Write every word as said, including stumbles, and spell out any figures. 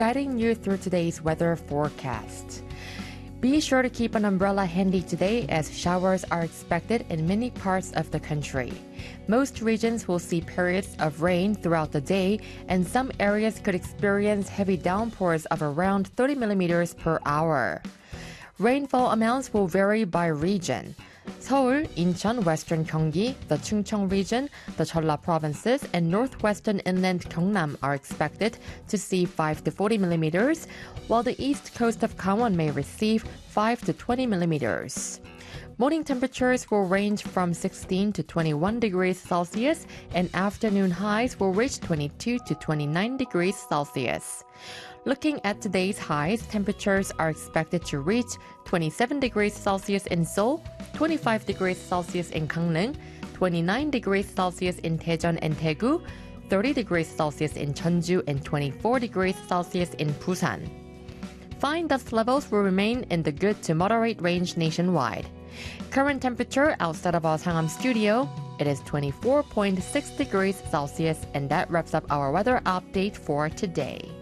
guiding you through today's weather forecast. Be sure to keep an umbrella handy today as showers are expected in many parts of the country. Most regions will see periods of rain throughout the day, and some areas could experience heavy downpours of around thirty millimeters per hour. Rainfall amounts will vary by region. Seoul, Incheon, Western Gyeonggi, the Chungcheong region, the Jeolla provinces, and northwestern inland Gyeongnam are expected to see five to forty millimeters, while the east coast of Gangwon may receive five to twenty millimeters. Morning temperatures will range from sixteen to twenty-one degrees Celsius, and afternoon highs will reach twenty-two to twenty-nine degrees Celsius. Looking at today's highs, temperatures are expected to reach twenty-seven degrees Celsius in Seoul, twenty-five degrees Celsius in Gangneung, twenty-nine degrees Celsius in Daejeon and Daegu, thirty degrees Celsius in Jeonju, and twenty-four degrees Celsius in Busan. Fine dust levels will remain in the good to moderate range nationwide. Current temperature outside of our Sangam studio, it is twenty-four point six degrees Celsius, and that wraps up our weather update for today.